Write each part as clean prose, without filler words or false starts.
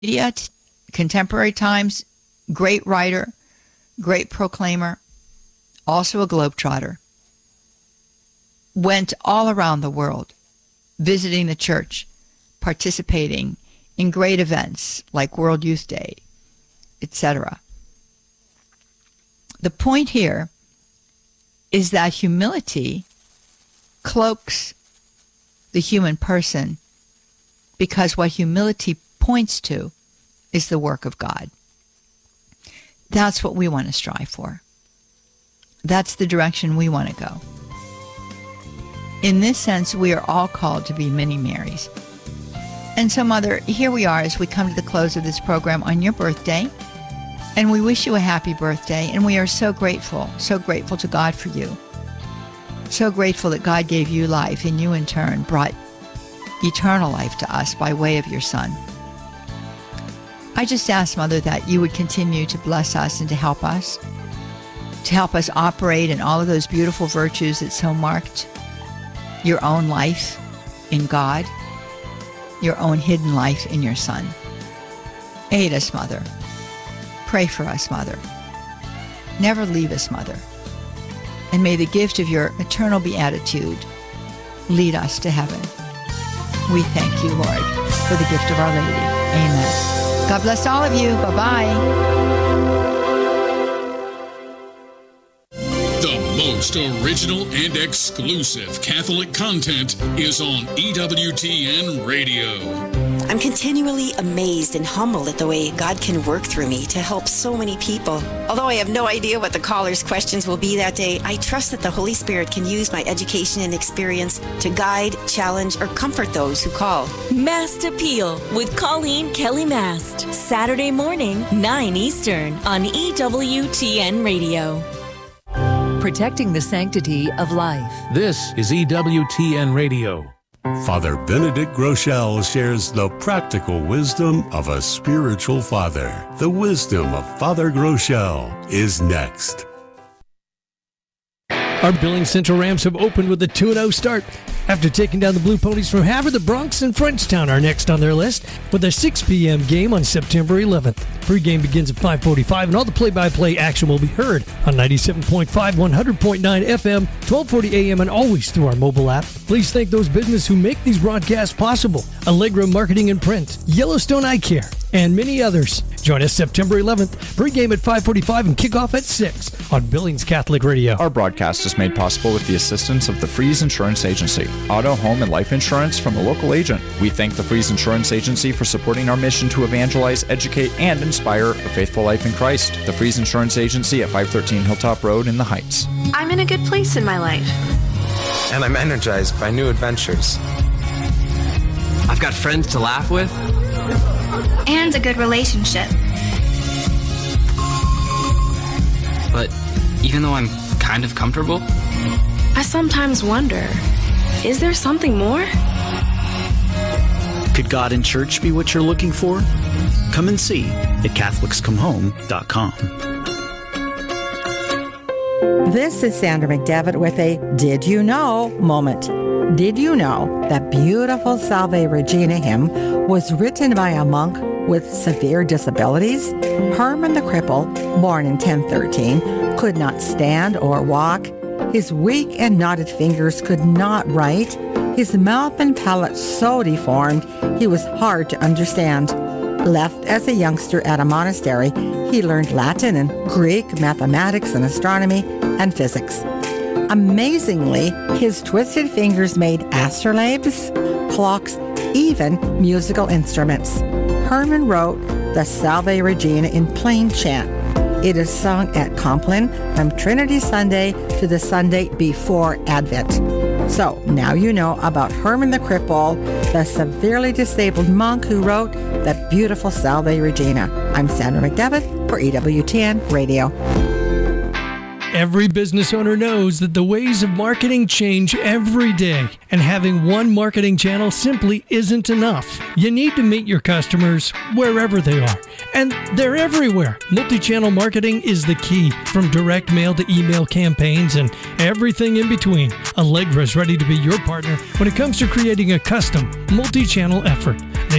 contemporary times, great writer, great proclaimer, also a globetrotter, went all around the world, visiting the church, participating in great events like World Youth Day, etc. The point here is that humility cloaks the human person, because what humility points to is the work of God. That's what we want to strive for. That's the direction we want to go. In this sense, we are all called to be mini Marys. And so, Mother, here we are as we come to the close of this program on your birthday, and we wish you a happy birthday, and we are so grateful to God for you. So grateful that God gave you life, and you in turn brought eternal life to us by way of your Son. I just ask, Mother, that you would continue to bless us and to help us operate in all of those beautiful virtues that so marked your own life in God, your own hidden life in your Son. Aid us, Mother. Pray for us, Mother. Never leave us, Mother. And may the gift of your eternal beatitude lead us to heaven. We thank you, Lord, for the gift of Our Lady. Amen. God bless all of you. Bye-bye. The most original and exclusive Catholic content is on EWTN Radio. I'm continually amazed and humbled at the way God can work through me to help so many people. Although I have no idea what the callers' questions will be that day, I trust that the Holy Spirit can use my education and experience to guide, challenge, or comfort those who call. Mast Appeal with Colleen Kelly Mast. Saturday morning, 9 Eastern on EWTN Radio. Protecting the sanctity of life. This is EWTN Radio. Father Benedict Groeschel shares the practical wisdom of a spiritual father. The wisdom of Father Groeschel is next. Our Billings Central Rams have opened with a 2-0 start. After taking down the Blue Ponies from Havre, the Bronx and Frenchtown are next on their list with a 6 p.m. game on September 11th. Pre-game begins at 5:45, and all the play-by-play action will be heard on 97.5, 100.9 FM, 1240 AM, and always through our mobile app. Please thank those businesses who make these broadcasts possible: Allegra Marketing and Print, Yellowstone Eye Care, and many others. Join us September 11th, pre-game at 5:45 and kickoff at 6 on Billings Catholic Radio. Our broadcast is made possible with the assistance of the Freeze Insurance Agency, auto, home, and life insurance from a local agent. We thank the Freeze Insurance Agency for supporting our mission to evangelize, educate, and inspire a faithful life in Christ. The Freeze Insurance Agency at 513 Hilltop Road in the Heights. I'm in a good place in my life. And I'm energized by new adventures. I've got friends to laugh with. And a good relationship. But even though I'm kind of comfortable, I sometimes wonder, is there something more? Could God and church be what you're looking for? Come and see at CatholicsComeHome.com. This is Sandra McDevitt with a Did You Know moment. Did you know that beautiful Salve Regina hymn was written by a monk with severe disabilities? Herman the Cripple, born in 1013, could not stand or walk. His weak and knotted fingers could not write. His mouth and palate so deformed, he was hard to understand. Left as a youngster at a monastery, he learned Latin and Greek, mathematics and astronomy, and physics. Amazingly, his twisted fingers made astrolabes, clocks, even musical instruments. Herman wrote the Salve Regina in plain chant. It is sung at Compline from Trinity Sunday to the Sunday before Advent. So now you know about Herman the Cripple, the severely disabled monk who wrote that beautiful Salve Regina. I'm Sandra McDevitt for EWTN Radio. Every business owner knows that the ways of marketing change every day, and having one marketing channel simply isn't enough. You need to meet your customers wherever they are, and they're everywhere. Multi-channel marketing is the key, from direct mail to email campaigns and everything in between. Allegra is ready to be your partner when it comes to creating a custom multi-channel effort. They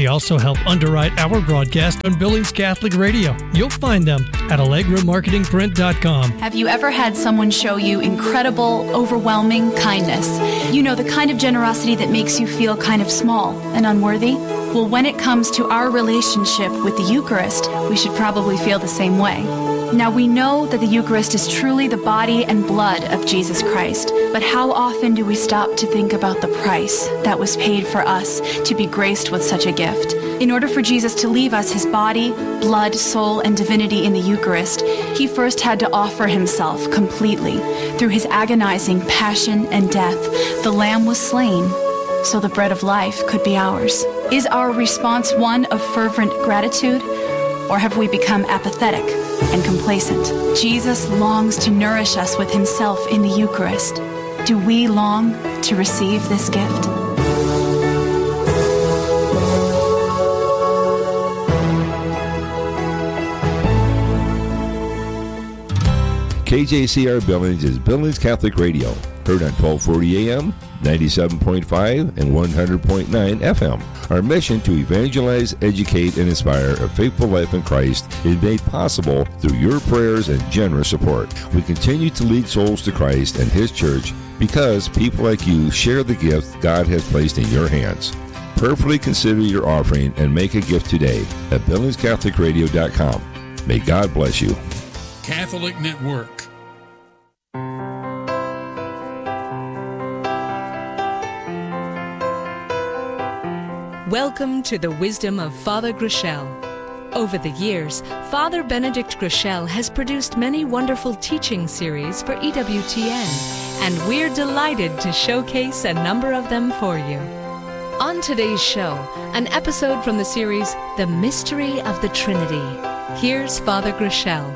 They also help underwrite our broadcast on Billings Catholic Radio. You'll find them at AllegraMarketingPrint.com. Have you ever had someone show you incredible, overwhelming kindness? You know, the kind of generosity that makes you feel kind of small and unworthy? Well, when it comes to our relationship with the Eucharist, we should probably feel the same way. Now, we know that the Eucharist is truly the body and blood of Jesus Christ, but how often do we stop to think about the price that was paid for us to be graced with such a gift? In order for Jesus to leave us his body, blood, soul, and divinity in the Eucharist, he first had to offer himself completely. Through his agonizing passion and death, the Lamb was slain so the bread of life could be ours. Is our response one of fervent gratitude, or have we become apathetic and complacent? Jesus longs to nourish us with himself in the Eucharist. Do we long to receive this gift? KJCR Billings is Billings Catholic Radio, heard on 1240 AM, 97.5, and 100.9 FM. Our mission to evangelize, educate, and inspire a faithful life in Christ is made possible through your prayers and generous support. We continue to lead souls to Christ and his church because people like you share the gift God has placed in your hands. Prayerfully consider your offering and make a gift today at BillingsCatholicRadio.com. May God bless you. Catholic Network. Welcome to the wisdom of Father Groeschel. Over the years, Father Benedict Groeschel has produced many wonderful teaching series for EWTN, and we're delighted to showcase a number of them for you. On today's show, an episode from the series, The Mystery of the Trinity. Here's Father Groeschel.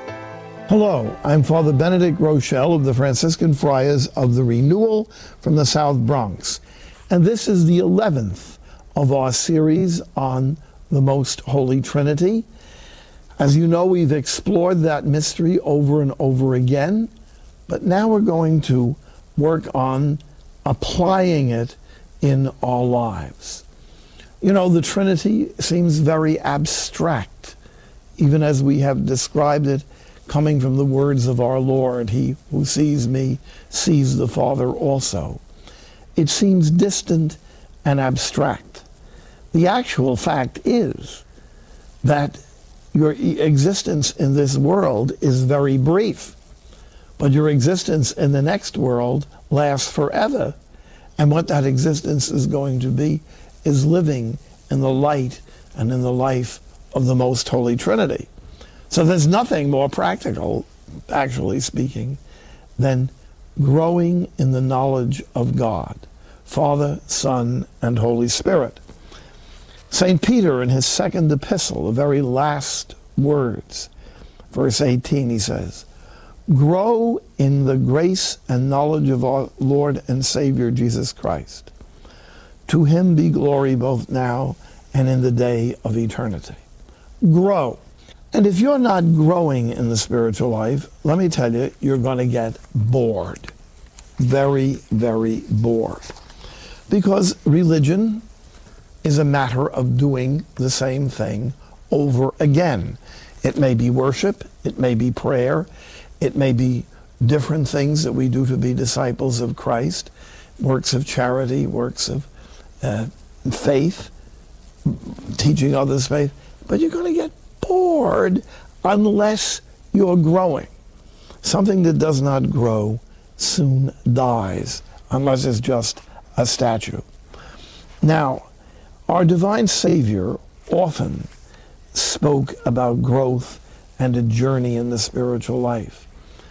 Hello, I'm Father Benedict Groeschel of the Franciscan Friars of the Renewal from the South Bronx, and this is the 11th of our series on the Most Holy Trinity. As you know, we've explored that mystery over and over again, but now we're going to work on applying it in our lives. You know, the Trinity seems very abstract, even as we have described it coming from the words of our Lord, "He who sees me sees the Father also." It seems distant and abstract. The actual fact is that your existence in this world is very brief, but your existence in the next world lasts forever. And what that existence is going to be is living in the light and in the life of the Most Holy Trinity. So there's nothing more practical, actually speaking, than growing in the knowledge of God, Father, Son, and Holy Spirit. St. Peter, in his second epistle, the very last words, verse 18, he says, "Grow in the grace and knowledge of our Lord and Savior Jesus Christ. To him be glory both now and in the day of eternity." Grow. And if you're not growing in the spiritual life, let me tell you, you're going to get bored. Very, very bored. Because religion is a matter of doing the same thing over again. It may be worship, it may be prayer, it may be different things that we do to be disciples of Christ, works of charity, works of faith, teaching others faith, but you're going to get bored unless you're growing. Something that does not grow soon dies, unless it's just a statue. Now, our divine Savior often spoke about growth and a journey in the spiritual life.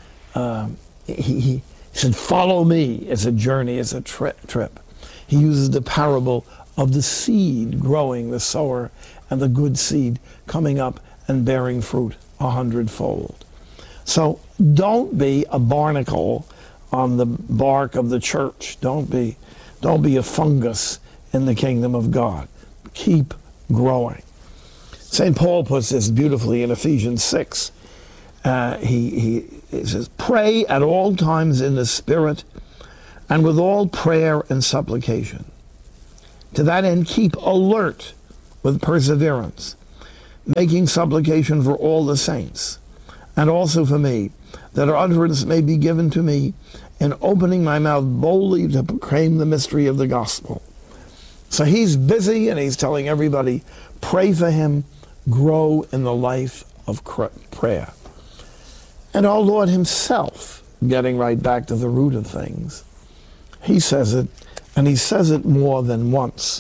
He said, "Follow me." It's a journey, it's a trip. He uses the parable of the seed growing, the sower, and the good seed coming up and bearing fruit 100-fold. So don't be a barnacle on the bark of the church. Don't be a fungus in the kingdom of God. Keep growing. St. Paul puts this beautifully in Ephesians 6. He says, "Pray at all times in the Spirit and with all prayer and supplication. To that end, keep alert with perseverance, making supplication for all the saints, and also for me, that utterance may be given to me in opening my mouth boldly to proclaim the mystery of the gospel. So he's busy and he's telling everybody, pray for him, grow in the life of prayer. And our Lord himself, getting right back to the root of things, he says it, and he says it more than once.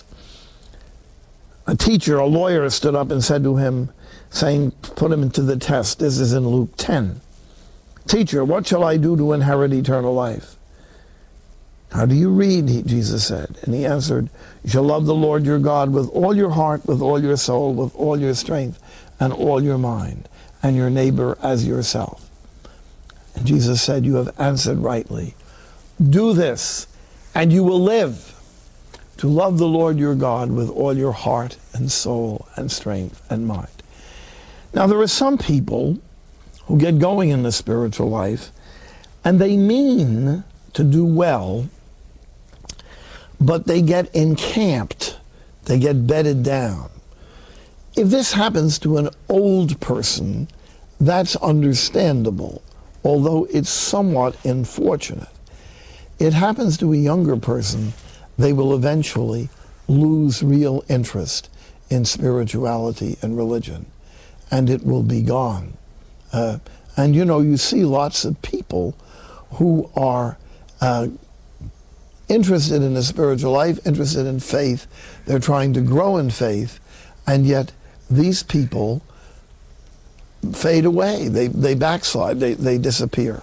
A teacher, a lawyer, stood up and said to him, saying, put him into the test. This is in Luke 10. Teacher, what shall I do to inherit eternal life? How do you read? Jesus said. And he answered, you shall love the Lord your God with all your heart, with all your soul, with all your strength, and all your mind, and your neighbor as yourself. And Jesus said, you have answered rightly. Do this, and you will live. To love the Lord your God with all your heart and soul and strength and mind. Now, there are some people who get going in the spiritual life, and they mean to do well, but they get encamped. They get bedded down. If this happens to an old person, that's understandable, although it's somewhat unfortunate. It happens to a younger person, they will eventually lose real interest in spirituality and religion, and it will be gone. And you know, you see lots of people who are interested in the spiritual life, interested in faith. They're trying to grow in faith, and yet these people fade away. They backslide. They disappear.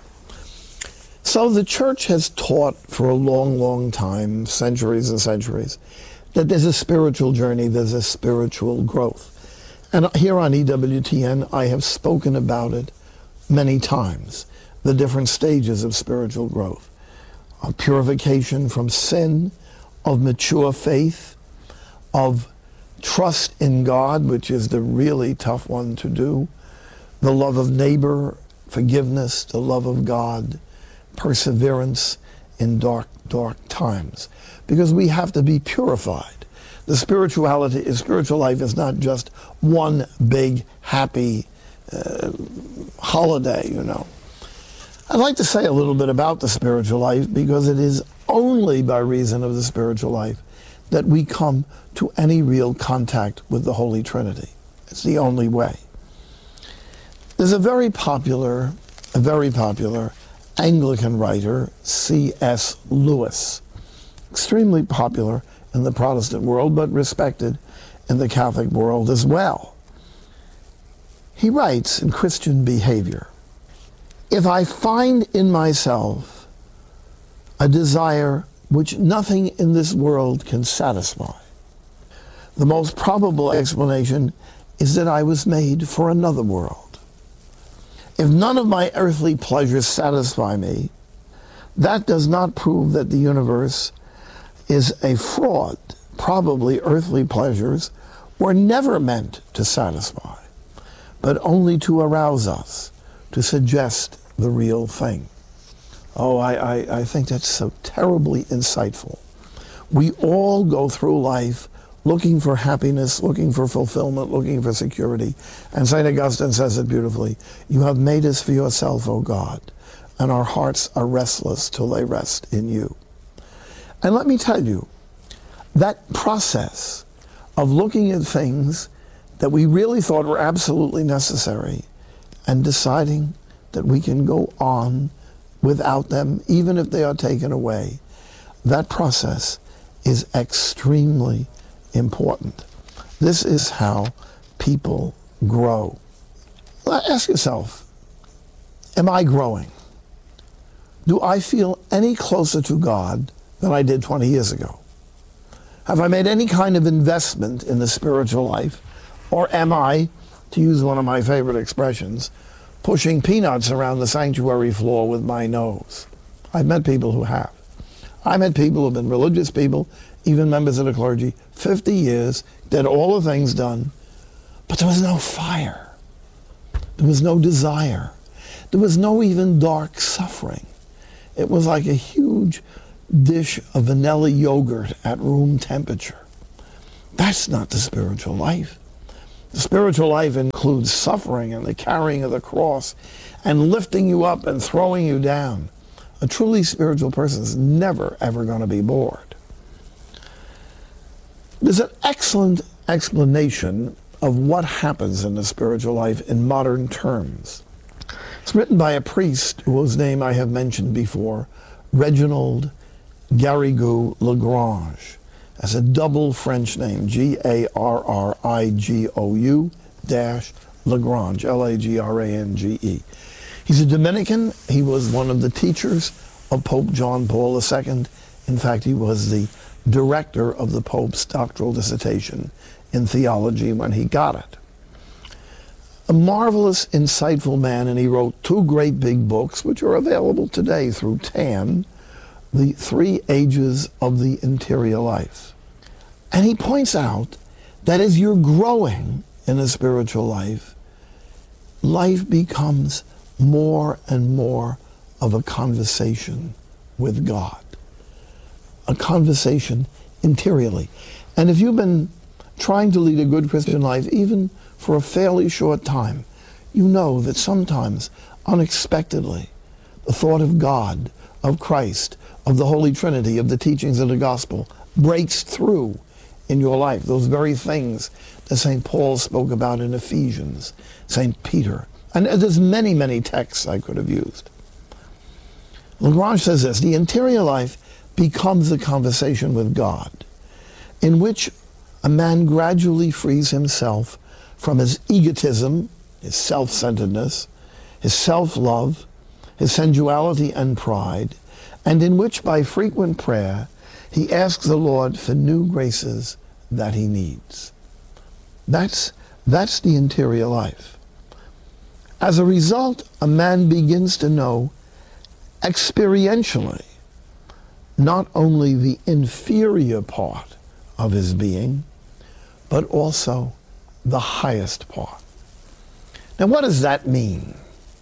So the church has taught for a long, long time, centuries and centuries, that there's a spiritual journey, there's a spiritual growth. And here on EWTN, I have spoken about it many times, the different stages of spiritual growth. Of purification from sin, of mature faith, of trust in God, which is the really tough one to do, the love of neighbor, forgiveness, the love of God, perseverance in dark, dark times. Because we have to be purified. The spiritual life is not just one big, happy holiday, you know. I'd like to say a little bit about the spiritual life, because it is only by reason of the spiritual life that we come to any real contact with the Holy Trinity. It's the only way. There's a very popular Anglican writer, C.S. Lewis, extremely popular in the Protestant world, but respected in the Catholic world as well. He writes in Christian Behavior, if I find in myself a desire which nothing in this world can satisfy, the most probable explanation is that I was made for another world. If none of my earthly pleasures satisfy me, that does not prove that the universe is a fraud. Probably earthly pleasures were never meant to satisfy, but only to arouse us, to suggest the real thing. Oh, I think that's so terribly insightful. We all go through life looking for happiness, looking for fulfillment, looking for security. And St. Augustine says it beautifully. You have made us for yourself, O God, and our hearts are restless till they rest in you. And let me tell you, that process of looking at things that we really thought were absolutely necessary and deciding that we can go on without them, even if they are taken away, that process is extremely important. This is how people grow. Ask yourself, am I growing? Do I feel any closer to God than I did 20 years ago? Have I made any kind of investment in the spiritual life? Or am I, to use one of my favorite expressions, pushing peanuts around the sanctuary floor with my nose? I've met people who have. I met people who have been religious people, even members of the clergy, 50 years, did all the things done, but there was no fire. There was no desire. There was no even dark suffering. It was like a huge dish of vanilla yogurt at room temperature. That's not the spiritual life. The spiritual life includes suffering and the carrying of the cross and lifting you up and throwing you down. A truly spiritual person is never, ever going to be bored. There's an excellent explanation of what happens in the spiritual life in modern terms. It's written by a priest whose name I have mentioned before, Reginald Garrigou Lagrange. That's a double French name, Garrigou Lagrange, Lagrange. He's a Dominican. He was one of the teachers of Pope John Paul II. In fact, he was the director of the Pope's doctoral dissertation in theology when he got it. A marvelous, insightful man, and he wrote 2 great big books, which are available today through TAN, The 3 Ages of the Interior Life. And he points out that as you're growing in a spiritual life, life becomes more and more of a conversation with God, a conversation interiorly. And if you've been trying to lead a good Christian life, even for a fairly short time, you know that sometimes, unexpectedly, the thought of God, of Christ, of the Holy Trinity, of the teachings of the gospel breaks through in your life. Those very things that St. Paul spoke about in Ephesians, St. Peter. And there's many, many texts I could have used. Lagrange says this: the interior life becomes a conversation with God, in which a man gradually frees himself from his egotism, his self-centeredness, his self-love, his sensuality and pride, and in which by frequent prayer he asks the Lord for new graces that he needs. That's the interior life. As a result, a man begins to know experientially not only the inferior part of his being, but also the highest part. Now, what does that mean?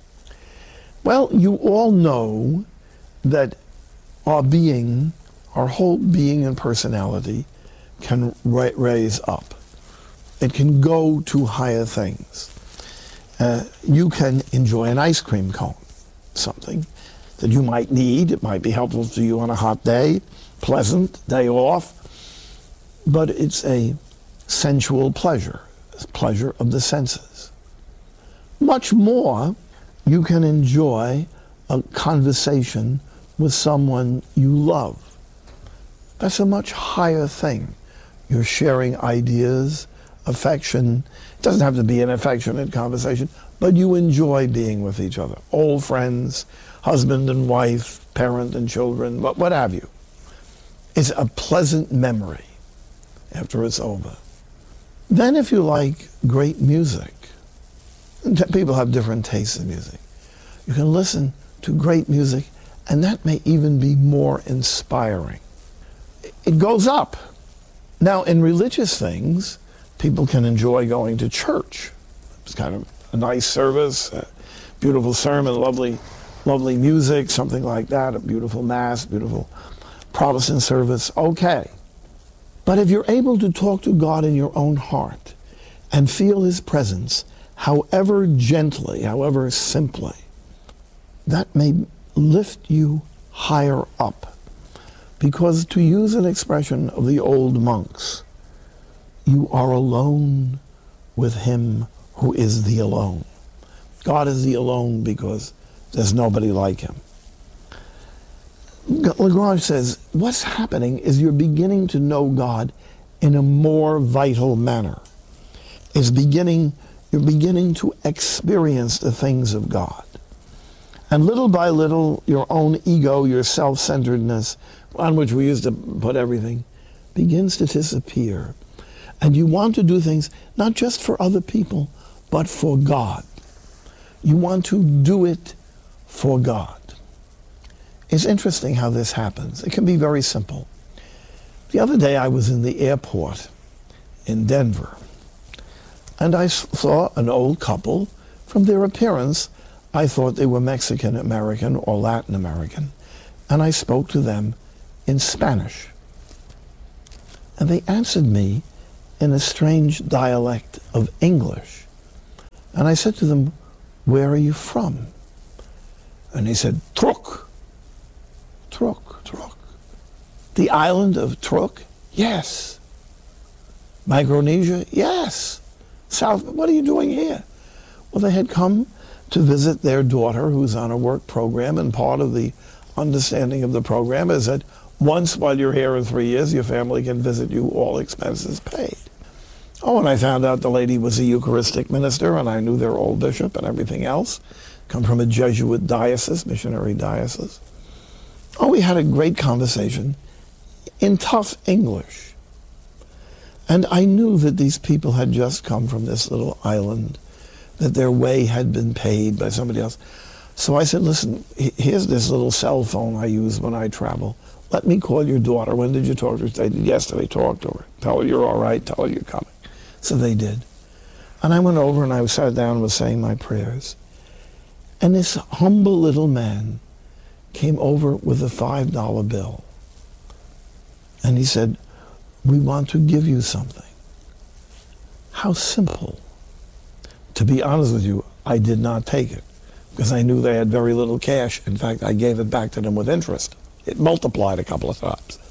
Well, you all know that our being, our whole being and personality can raise up. It can go to higher things. You can enjoy an ice cream cone, something that you might need. It might be helpful to you on a hot day, pleasant day off, but it's a sensual pleasure, a pleasure of the senses. Much more, you can enjoy a conversation with someone you love. That's a much higher thing. You're sharing ideas, affection. It doesn't have to be an affectionate conversation, but you enjoy being with each other. Old friends, husband and wife, parent and children, what have you. It's a pleasant memory after it's over. Then if you like great music, people have different tastes in music. You can listen to great music, and that may even be more inspiring. It goes up. Now, in religious things, people can enjoy going to church. It's kind of a nice service, a beautiful sermon, lovely music, something like that, a beautiful mass, beautiful Protestant service. Okay. But if you're able to talk to God in your own heart and feel his presence, however gently, however simply, that may lift you higher up. Because, to use an expression of the old monks, you are alone with him who is the alone. God is the alone because there's nobody like him. Lagrange says, what's happening is you're beginning to know God in a more vital manner. You're beginning to experience the things of God. And little by little, your own ego, your self-centeredness, on which we used to put everything, begins to disappear. And you want to do things not just for other people, but for God. You want to do it for God. It's interesting how this happens. It can be very simple. The other day I was in the airport in Denver, and I saw an old couple. From their appearance, I thought they were Mexican American or Latin American, and I spoke to them in Spanish. And they answered me in a strange dialect of English. And I said to them, "Where are you from?" And he said, "Truk." Truk, Truk. The island of Truk? Yes. Micronesia? Yes. South, what are you doing here? Well, they had come to visit their daughter who's on a work program, and part of the understanding of the program is that once while you're here in 3 years, your family can visit you, all expenses paid. Oh, and I found out the lady was a Eucharistic minister, and I knew their old bishop and everything else. Come from a Jesuit diocese, missionary diocese. Oh, we had a great conversation in tough English. And I knew that these people had just come from this little island, that their way had been paid by somebody else. So I said, "Listen, here's this little cell phone I use when I travel. Let me call your daughter. When did you talk to her?" They did yesterday. Talk to her. Tell her you're all right. Tell her you're coming. So they did. And I went over and I sat down and was saying my prayers. And this humble little man came over with a $5 bill. And he said, "We want to give you something." How simple. To be honest with you, I did not take it because I knew they had very little cash. In fact, I gave it back to them with interest. It multiplied a couple of times.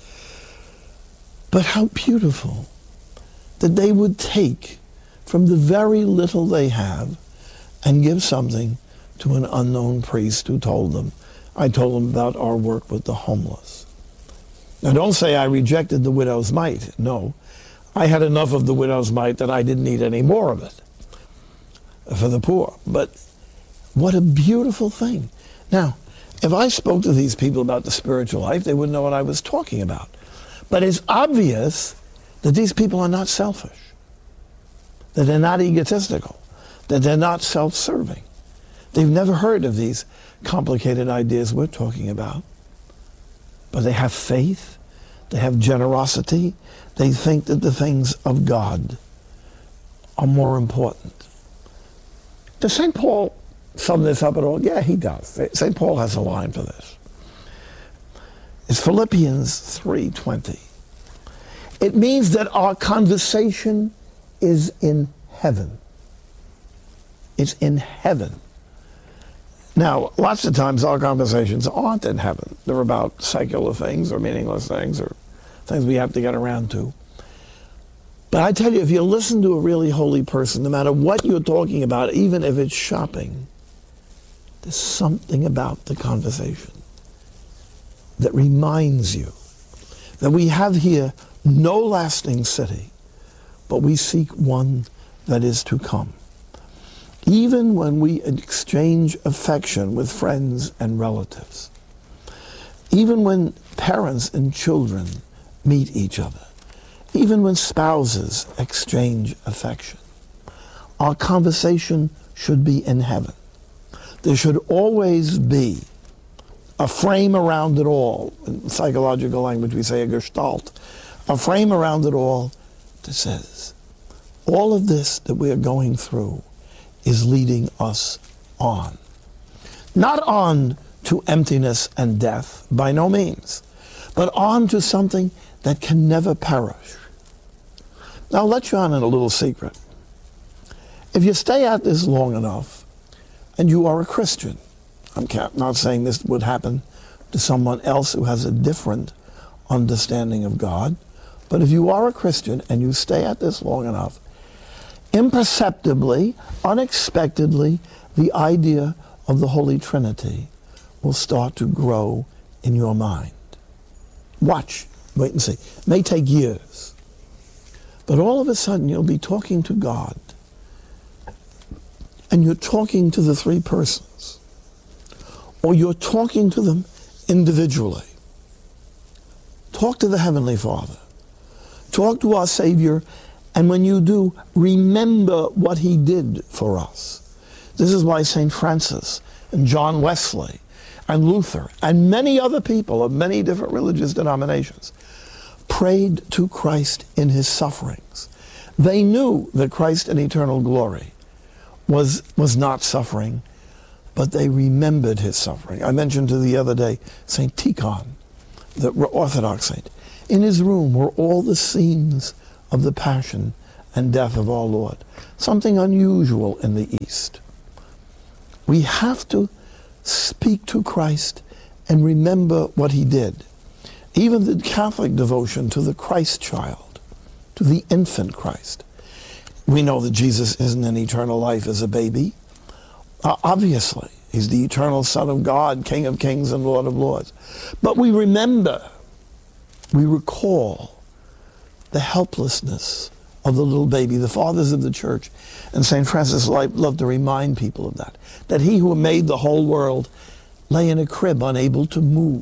But how beautiful that they would take from the very little they have and give something to an unknown priest who told them. I told them about our work with the homeless. Now, don't say I rejected the widow's mite. No, I had enough of the widow's mite that I didn't need any more of it for the poor. But what a beautiful thing. Now, if I spoke to these people about the spiritual life, they wouldn't know what I was talking about. But it's obvious that these people are not selfish, that they're not egotistical, that they're not self-serving. They've never heard of these complicated ideas we're talking about. But they have faith, they have generosity, they think that the things of God are more important. Does St. Paul sum this up at all? Yeah, he does. St. Paul has a line for this. It's Philippians 3:20. It means that our conversation is in heaven. It's in heaven. Now, lots of times our conversations aren't in heaven. They're about secular things or meaningless things or things we have to get around to. But I tell you, if you listen to a really holy person, no matter what you're talking about, even if it's shopping, there's something about the conversation that reminds you that we have here no lasting city, but we seek one that is to come. Even when we exchange affection with friends and relatives, even when parents and children meet each other, even when spouses exchange affection, our conversation should be in heaven. There should always be a frame around it all. In psychological language, we say a gestalt. A frame around it all that says, all of this that we are going through is leading us on. Not on to emptiness and death, by no means, but on to something that can never perish. Now, I'll let you on in a little secret. If you stay at this long enough, and you are a Christian, I'm not saying this would happen to someone else who has a different understanding of God, but if you are a Christian and you stay at this long enough, imperceptibly, unexpectedly, the idea of the Holy Trinity will start to grow in your mind. Watch, wait and see. It may take years, but all of a sudden you'll be talking to God, and you're talking to the three persons, or you're talking to them individually. Talk to the Heavenly Father. Talk to our Savior, and when you do, remember what He did for us. This is why St. Francis and John Wesley and Luther and many other people of many different religious denominations prayed to Christ in His sufferings. They knew that Christ in eternal glory was not suffering, but they remembered His suffering. I mentioned to the other day St. Tikhon, the Orthodox saint. In his room were all the scenes of the Passion and death of our Lord. Something unusual in the East. We have to speak to Christ and remember what he did. Even the Catholic devotion to the Christ child, to the infant Christ. We know that Jesus isn't in eternal life as a baby. Obviously, he's the eternal Son of God, King of kings and Lord of lords. But we remember, we recall the helplessness of the little baby. The fathers of the church and St. Francis loved to remind people of that. That he who made the whole world lay in a crib unable to move.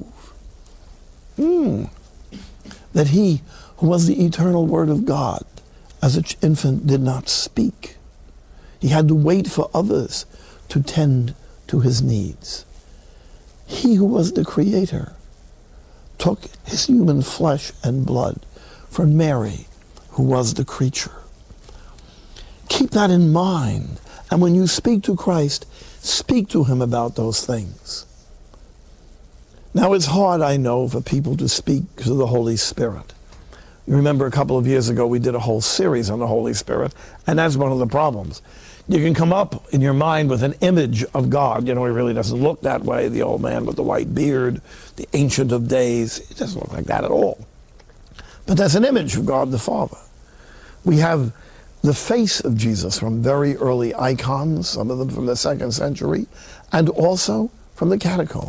That he who was the eternal Word of God as an infant did not speak. He had to wait for others to tend to his needs. He who was the Creator took his human flesh and blood from Mary, who was the creature. Keep that in mind. And when you speak to Christ, speak to him about those things. Now, it's hard, I know, for people to speak to the Holy Spirit. You remember a couple of years ago, we did a whole series on the Holy Spirit, and that's one of the problems. You can come up in your mind with an image of God. You know, he really doesn't look that way, the old man with the white beard, the Ancient of Days. It doesn't look like that at all. But that's an image of God the Father. We have the face of Jesus from very early icons, some of them from the 2nd century, and also from the catacombs,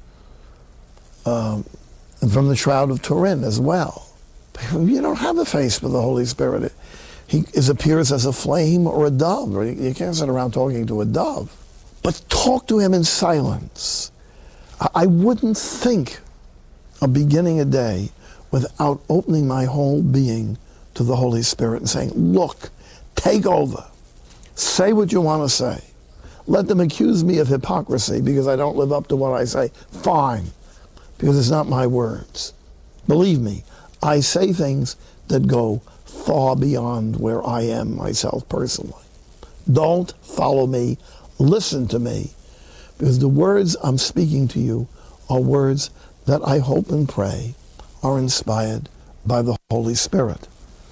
and from the Shroud of Turin as well. You don't have a face for the Holy Spirit. He appears as a flame or a dove. You can't sit around talking to a dove. But talk to him in silence. I wouldn't think of beginning a day without opening my whole being to the Holy Spirit and saying, look, take over. Say what you want to say. Let them accuse me of hypocrisy because I don't live up to what I say. Fine, because it's not my words. Believe me, I say things that go far beyond where I am myself personally. Don't follow me. Listen to me, because the words I'm speaking to you are words that I hope and pray are inspired by the Holy Spirit.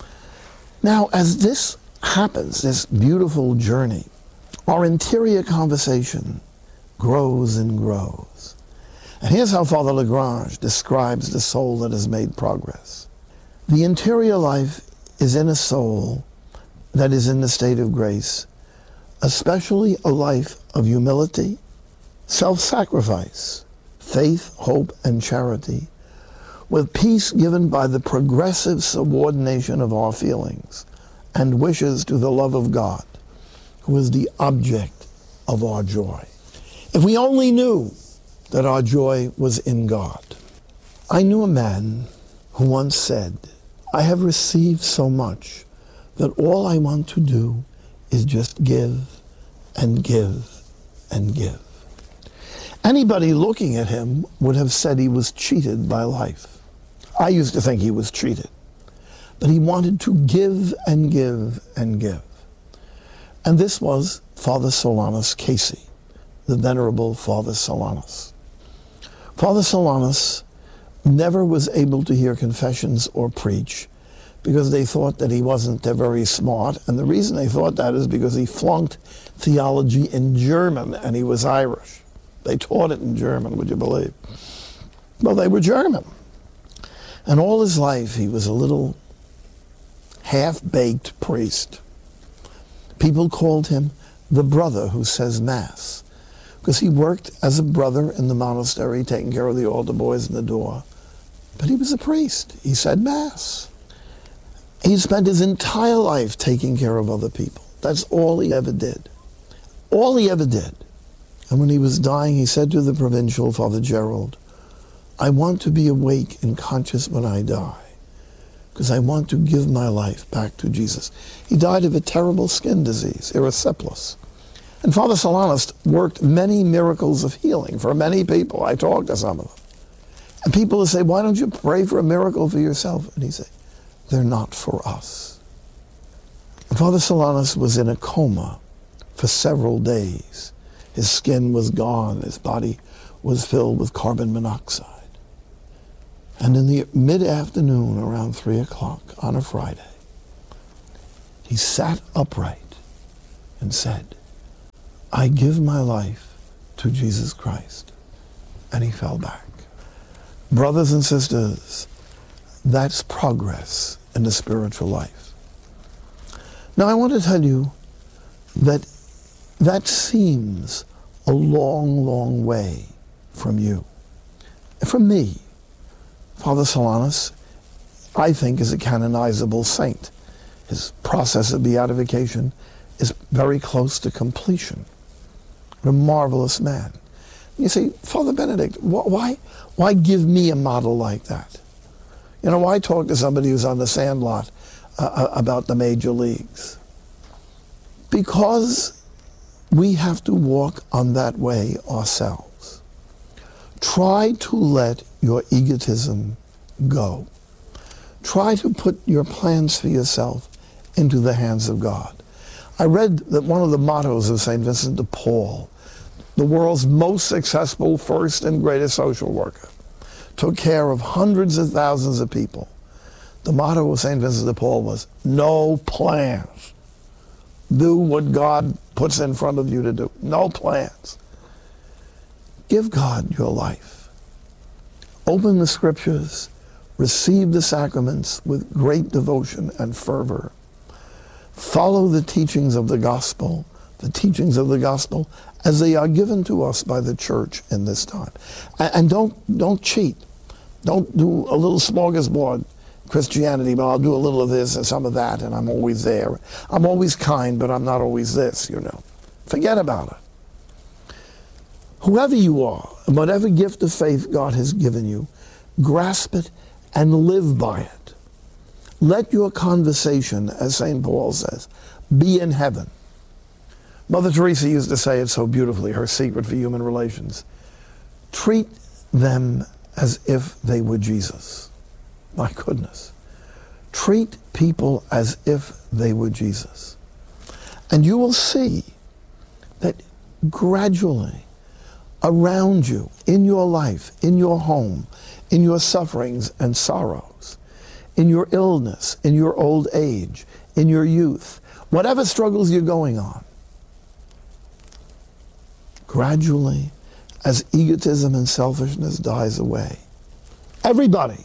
Now, as this happens, this beautiful journey, our interior conversation grows and grows. And here's how Father Lagrange describes the soul that has made progress. The interior life is in a soul that is in the state of grace, especially a life of humility, self-sacrifice, faith, hope, and charity, with peace given by the progressive subordination of our feelings and wishes to the love of God, who is the object of our joy. If we only knew that our joy was in God. I knew a man who once said, I have received so much that all I want to do is just give and give and give. Anybody looking at him would have said he was cheated by life. I used to think he was cheated. But he wanted to give and give and give. And this was Father Solanus Casey, the Venerable Father Solanus. Father Solanus never was able to hear confessions or preach because they thought that he wasn't very smart. And the reason they thought that is because he flunked theology in German and he was Irish. They taught it in German, would you believe? Well, they were German. And all his life he was a little half-baked priest. People called him the brother who says Mass, because he worked as a brother in the monastery, taking care of the altar boys in the door. But he was a priest. He said Mass. He spent his entire life taking care of other people. That's all he ever did. All he ever did. And when he was dying, he said to the provincial, Father Gerald, I want to be awake and conscious when I die, because I want to give my life back to Jesus. He died of a terrible skin disease, erysipelas. And Father Solanus worked many miracles of healing for many people. I talked to some of them. And people would say, why don't you pray for a miracle for yourself? And he'd say, they're not for us. And Father Solanus was in a coma for several days. His skin was gone. His body was filled with carbon monoxide. And in the mid-afternoon, around 3 o'clock on a Friday, He sat upright and said, I give my life to Jesus Christ. And he fell back. Brothers and sisters, that's progress in the spiritual life. Now I want to tell you that seems a long, long way from you. From me. Father Solanus, I think, is a canonizable saint. His process of beatification is very close to completion. A marvelous man. You say, Father Benedict, why give me a model like that? You know, why talk to somebody who's on the sandlot about the major leagues? Because we have to walk on that way ourselves. Try to let your egotism go. Try to put your plans for yourself into the hands of God. I read that one of the mottos of St. Vincent de Paul, the world's most successful first and greatest social worker, took care of hundreds of thousands of people. The motto of St. Vincent de Paul was, no plans. Do what God puts in front of you to do. No plans. Give God your life. Open the scriptures. Receive the sacraments with great devotion and fervor. Follow the teachings of the gospel as they are given to us by the church in this time. And don't cheat. Don't do a little smorgasbord Christianity, but I'll do a little of this and some of that, and I'm always there. I'm always kind, but I'm not always this, you know. Forget about it. Whoever you are, and whatever gift of faith God has given you, grasp it and live by it. Let your conversation, as St. Paul says, be in heaven. Mother Teresa used to say it so beautifully, her secret for human relations. Treat them as if they were Jesus. My goodness. Treat people as if they were Jesus. And you will see that gradually around you, in your life, in your home, in your sufferings and sorrows, in your illness, in your old age, in your youth, whatever struggles you're going on, gradually, as egotism and selfishness dies away, everybody,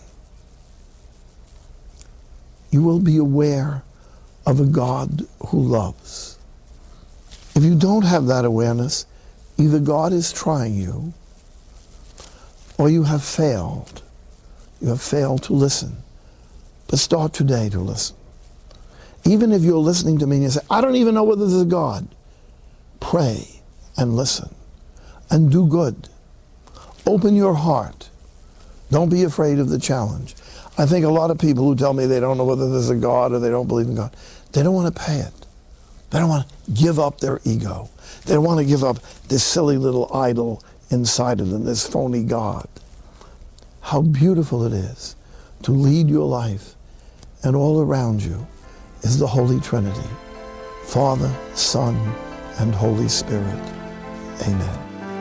you will be aware of a God who loves. If you don't have that awareness, either God is trying you or you have failed. You have failed to listen. But start today to listen. Even if you're listening to me and you say, I don't even know whether there's a God, pray and listen and do good. Open your heart. Don't be afraid of the challenge. I think a lot of people who tell me they don't know whether there's a God or they don't believe in God, they don't want to pay it. They don't want to give up their ego. They don't want to give up this silly little idol inside of them, this phony God. How beautiful it is to lead your life, and all around you is the Holy Trinity, Father, Son, and Holy Spirit. Amen.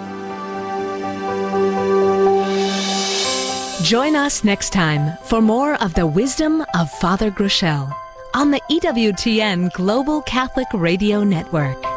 Join us next time for more of the wisdom of Father Groeschel on the EWTN Global Catholic Radio Network.